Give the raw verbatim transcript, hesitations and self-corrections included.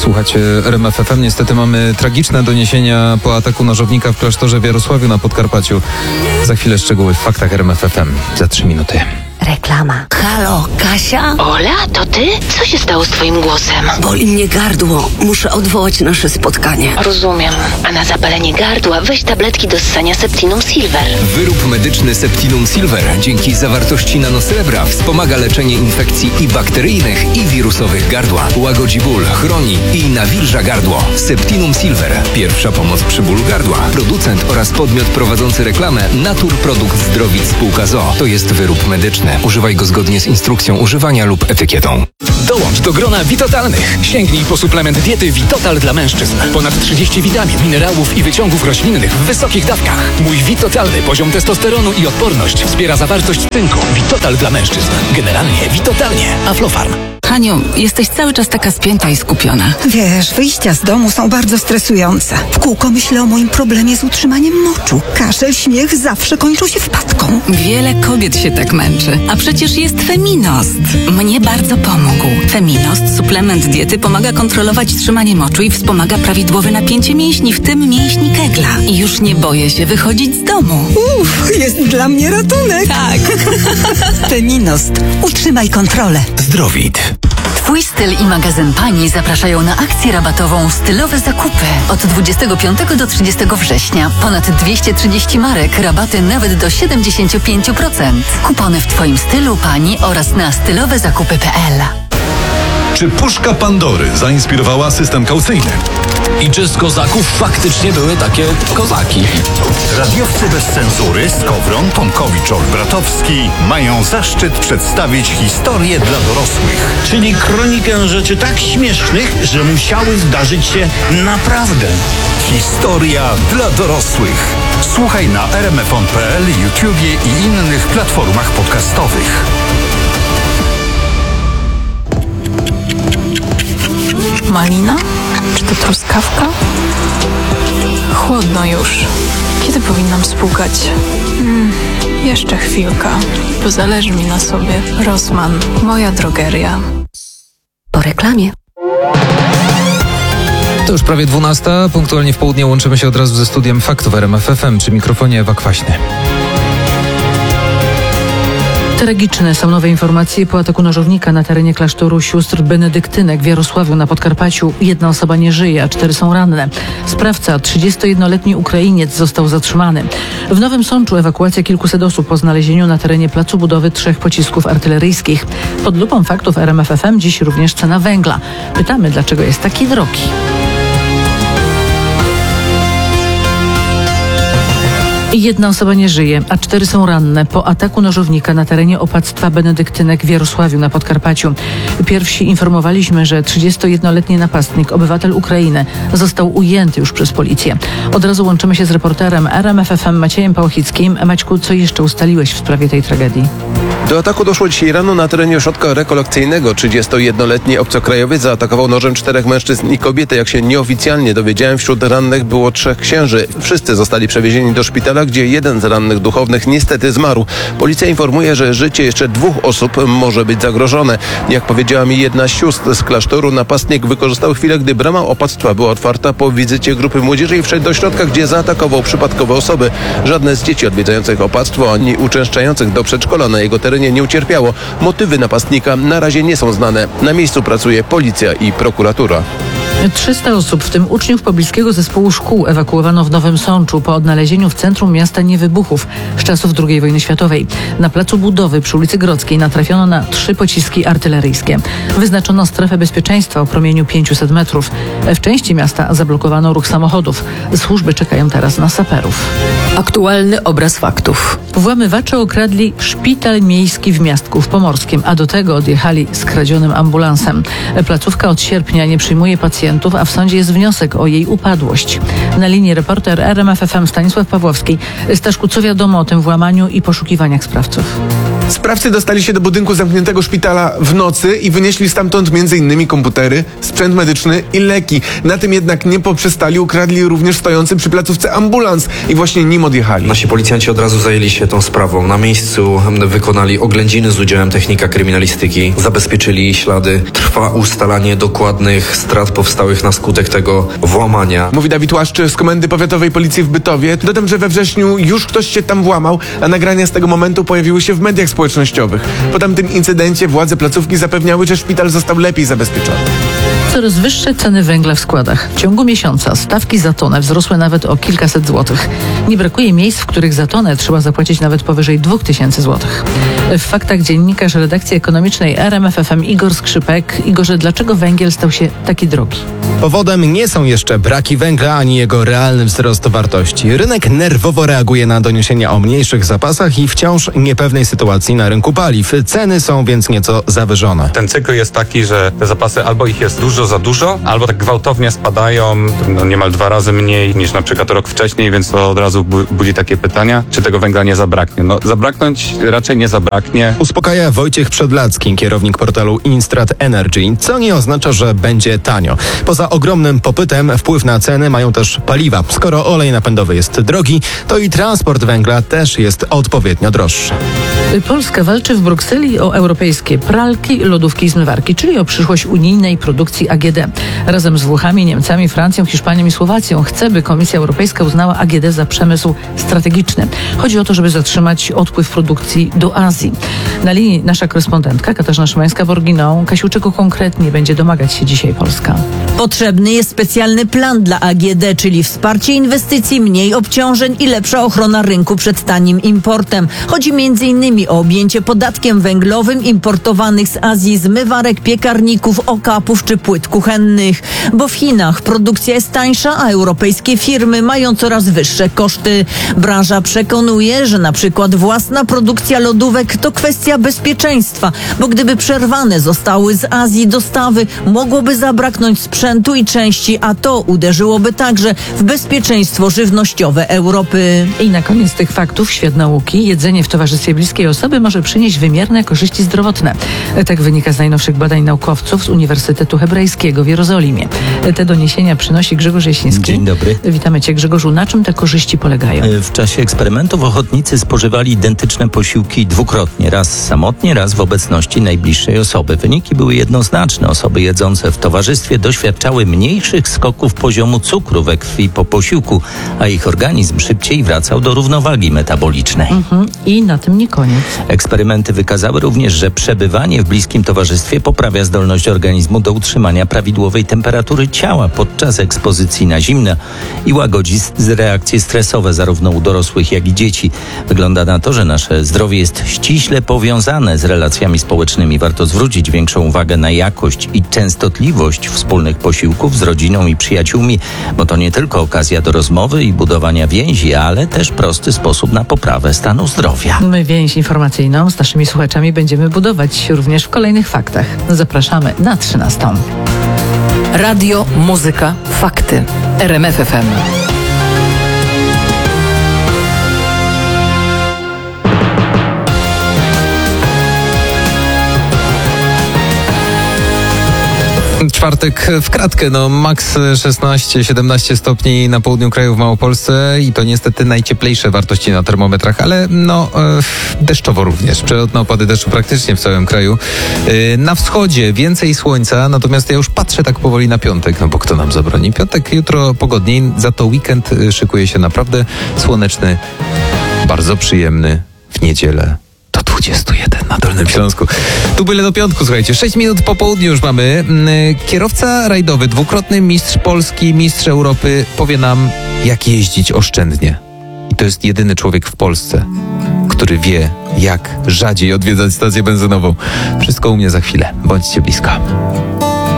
Słuchajcie R M F F M. Niestety mamy tragiczne doniesienia po ataku nożownika w klasztorze w Jarosławiu na Podkarpaciu. Za chwilę szczegóły w faktach R M F F M. Za trzy minuty. Reklama. Halo, Kasia? Ola, to ty? Co się stało z twoim głosem? Boli mnie gardło. Muszę odwołać nasze spotkanie. Rozumiem. A na zapalenie gardła weź tabletki do ssania Septinum Silver. Wyrób medyczny Septinum Silver dzięki zawartości nanosrebra wspomaga leczenie infekcji i bakteryjnych, i wirusowych gardła. Łagodzi ból, chroni i nawilża gardło. Septinum Silver. Pierwsza pomoc przy bólu gardła. Producent oraz podmiot prowadzący reklamę Natur Produkt Zdrowit Spółka z o o. To jest wyrób medyczny. Używaj go zgodnie z instrukcją używania lub etykietą. Dołącz do grona Witotalnych. Sięgnij po suplement diety Witotal dla mężczyzn. Ponad trzydzieści witamin, minerałów i wyciągów roślinnych w wysokich dawkach. Mój Witotalny poziom testosteronu i odporność wspiera zawartość tynku. Witotal dla mężczyzn. Generalnie Witotalnie. Aflofarm. Haniu, jesteś cały czas taka spięta i skupiona. Wiesz, wyjścia z domu są bardzo stresujące. W kółko myślę o moim problemie z utrzymaniem moczu. Kaszel, śmiech zawsze kończą się wpadką. Wiele kobiet się tak męczy. A przecież jest Feminost. Mnie bardzo pomógł. Feminost, suplement diety, pomaga kontrolować trzymanie moczu i wspomaga prawidłowe napięcie mięśni, w tym mięśni kegla. I już nie boję się wychodzić z domu. Uff, jest dla mnie ratunek. Tak. Feminost. Utrzymaj kontrolę. Zdrowit. Twój styl i magazyn Pani zapraszają na akcję rabatową Stylowe Zakupy. Od dwudziestego piątego do trzydziestego września. Ponad dwieście trzydzieści marek, rabaty nawet do siedemdziesiąt pięć procent. Kupony w Twoim stylu, Pani oraz na stylowe zakupy kropka p l. Czy puszka Pandory zainspirowała system kaucyjny? I czy z kozaków faktycznie były takie kozaki? Radiowcy bez cenzury Skowron, Tomkowicz, Olbratowski mają zaszczyt przedstawić historię dla dorosłych. Czyli kronikę rzeczy tak śmiesznych, że musiały zdarzyć się naprawdę. Historia dla dorosłych. Słuchaj na r m f on kropka p l, YouTubie i innych platformach podcastowych. Malina? Czy to truskawka? Chłodno już. Kiedy powinnam spłukać? Hmm, jeszcze chwilka, bo zależy mi na sobie. Rossmann, moja drogeria. Po reklamie. To już prawie dwunasta. Punktualnie w południe łączymy się od razu ze studiem faktów R M F F M. Przy mikrofonie Ewa Kwaśny. Tragiczne są nowe informacje po ataku nożownika na terenie klasztoru sióstr benedyktynek w Jarosławiu na Podkarpaciu. Jedna osoba nie żyje, a cztery są ranne. Sprawca, trzydziestojednoletni Ukrainiec, został zatrzymany. W Nowym Sączu ewakuacja kilkuset osób po znalezieniu na terenie placu budowy trzech pocisków artyleryjskich. Pod lupą faktów R M F F M dziś również cena węgla. Pytamy, dlaczego jest taki drogi. Jedna osoba nie żyje, a cztery są ranne po ataku nożownika na terenie opactwa benedyktynek w Jarosławiu na Podkarpaciu. Pierwsi informowaliśmy, że trzydziestojednoletni napastnik, obywatel Ukrainy, został ujęty już przez policję. Od razu łączymy się z reporterem R M F F M Maciejem Pałachickim. Maćku, co jeszcze ustaliłeś w sprawie tej tragedii? Do ataku doszło dzisiaj rano na terenie ośrodka rekolekcyjnego. trzydziestojednoletni obcokrajowiec zaatakował nożem czterech mężczyzn i kobietę. Jak się nieoficjalnie dowiedziałem, wśród rannych było trzech księży. Wszyscy zostali przewiezieni do szpitala, gdzie jeden z rannych duchownych niestety zmarł. Policja informuje, że życie jeszcze dwóch osób może być zagrożone. Jak powiedziała mi jedna z sióstr z klasztoru, napastnik wykorzystał chwilę, gdy brama opactwa była otwarta po wizycie grupy młodzieży i wszedł do środka, gdzie zaatakował przypadkowe osoby. Żadne z dzieci odwiedzających opactwo ani uczęszczających do przedszkola na jego terenie nie ucierpiało. Motywy napastnika na razie nie są znane. Na miejscu pracuje policja i prokuratura. trzysta osób, w tym uczniów pobliskiego zespołu szkół, ewakuowano w Nowym Sączu po odnalezieniu w centrum miasta niewybuchów z czasów drugiej wojny światowej. Na placu budowy przy ulicy Grodzkiej natrafiono na trzy pociski artyleryjskie. Wyznaczono strefę bezpieczeństwa o promieniu pięciuset metrów. W części miasta zablokowano ruch samochodów. Służby czekają teraz na saperów. Aktualny obraz faktów. Włamywacze okradli szpital miejski w Miastku w Pomorskim, a do tego odjechali skradzionym ambulansem. Placówka od sierpnia nie przyjmuje pacjentów, a w sądzie jest wniosek o jej upadłość. Na linii reporter R M F F M Stanisław Pawłowski. Staszku, co wiadomo o tym włamaniu i poszukiwaniach sprawców? Sprawcy dostali się do budynku zamkniętego szpitala w nocy i wynieśli stamtąd między innymi komputery, sprzęt medyczny i leki. Na tym jednak nie poprzestali, ukradli również stojący przy placówce ambulans i właśnie nim odjechali. Nasi policjanci od razu zajęli się tą sprawą. Na miejscu wykonali oględziny z udziałem technika kryminalistyki, zabezpieczyli ślady. Trwa ustalanie dokładnych strat powstałych powstałych na skutek tego włamania. Mówi Dawid Łaszczy z Komendy Powiatowej Policji w Bytowie. Dodam, że we wrześniu już ktoś się tam włamał, a nagrania z tego momentu pojawiły się w mediach społecznościowych. Po tamtym incydencie władze placówki zapewniały, że szpital został lepiej zabezpieczony. Coraz wyższe ceny węgla w składach. W ciągu miesiąca stawki za tonę wzrosły nawet o kilkaset złotych. Nie brakuje miejsc, w których za tonę trzeba zapłacić nawet powyżej dwóch tysięcy złotych. W faktach dziennikarz redakcji ekonomicznej R M F F M Igor Skrzypek. Igorze, dlaczego węgiel stał się taki drogi? Powodem nie są jeszcze braki węgla ani jego realny wzrost wartości. Rynek nerwowo reaguje na doniesienia o mniejszych zapasach i wciąż niepewnej sytuacji na rynku paliw. Ceny są więc nieco zawyżone. Ten cykl jest taki, że te zapasy albo ich jest dużo za dużo, albo tak gwałtownie spadają no niemal dwa razy mniej niż na przykład rok wcześniej, więc to od razu bu- budzi takie pytania, czy tego węgla nie zabraknie. No zabraknąć raczej nie zabraknie. Uspokaja Wojciech Przedlacki, kierownik portalu Instrat Energy, co nie oznacza, że będzie tanio. Poza ogromnym popytem wpływ na ceny mają też paliwa. Skoro olej napędowy jest drogi, to i transport węgla też jest odpowiednio droższy. Polska walczy w Brukseli o europejskie pralki, lodówki i zmywarki, czyli o przyszłość unijnej produkcji A G D. Razem z Włochami, Niemcami, Francją, Hiszpanią i Słowacją chce, by Komisja Europejska uznała A G D za przemysł strategiczny. Chodzi o to, żeby zatrzymać odpływ produkcji do Azji. Na linii nasza korespondentka Katarzyna Szymańska-Borginą. Kasiu, czego konkretnie będzie domagać się dzisiaj Polska? Potrzebny jest specjalny plan dla A G D, czyli wsparcie inwestycji, mniej obciążeń i lepsza ochrona rynku przed tanim importem. Chodzi między innymi o objęcie podatkiem węglowym importowanych z Azji zmywarek, piekarników, okapów czy płyt kuchennych. Bo w Chinach produkcja jest tańsza, a europejskie firmy mają coraz wyższe koszty. Branża przekonuje, że na przykład własna produkcja lodówek to kwestia bezpieczeństwa, bo gdyby przerwane zostały z Azji dostawy, mogłoby zabraknąć sprzętu i części, a to uderzyłoby także w bezpieczeństwo żywnościowe Europy. I na koniec tych faktów świat nauki. Jedzenie w towarzystwie bliskiej osoby może przynieść wymierne korzyści zdrowotne. Tak wynika z najnowszych badań naukowców z Uniwersytetu Hebrajskiego w Jerozolimie. Te doniesienia przynosi Grzegorz Jasiński. Dzień dobry. Witamy Cię, Grzegorzu. Na czym te korzyści polegają? W czasie eksperymentów ochotnicy spożywali identyczne posiłki dwukrotnie. Raz samotnie, raz w obecności najbliższej osoby. Wyniki były jednoznaczne. Osoby jedzące w towarzystwie doświadczały mniejszych skoków poziomu cukru we krwi po posiłku, a ich organizm szybciej wracał do równowagi metabolicznej. Mhm. I na tym nie koniec. Eksperymenty wykazały również, że przebywanie w bliskim towarzystwie poprawia zdolność organizmu do utrzymania prawidłowej temperatury ciała podczas ekspozycji na zimno i łagodzi reakcje stresowe zarówno u dorosłych, jak i dzieci. Wygląda na to, że nasze zdrowie jest ściśle powiązane z relacjami społecznymi. Warto zwrócić większą uwagę na jakość i częstotliwość wspólnych posiłków z rodziną i przyjaciółmi, bo to nie tylko okazja do rozmowy i budowania więzi, ale też prosty sposób na poprawę stanu zdrowia. My więź informacyjną z naszymi słuchaczami będziemy budować również w kolejnych faktach. Zapraszamy na trzynastą. Radio, muzyka, fakty. R M F F M. Czwartek w kratkę, no maks szesnaście siedemnaście stopni na południu kraju w Małopolsce i to niestety najcieplejsze wartości na termometrach, ale no e, deszczowo również. Przelotne opady deszczu praktycznie w całym kraju. E, na wschodzie więcej słońca, natomiast ja już patrzę tak powoli na piątek, no bo kto nam zabroni? Piątek jutro pogodniej, za to weekend szykuje się naprawdę słoneczny, bardzo przyjemny w niedzielę. dwadzieścia jeden na Dolnym Śląsku. Tu byle do piątku, słuchajcie. sześć minut po południu już mamy. Kierowca rajdowy, dwukrotny mistrz Polski, mistrz Europy powie nam, jak jeździć oszczędnie. I to jest jedyny człowiek w Polsce, który wie, jak rzadziej odwiedzać stację benzynową. Wszystko u mnie za chwilę. Bądźcie blisko.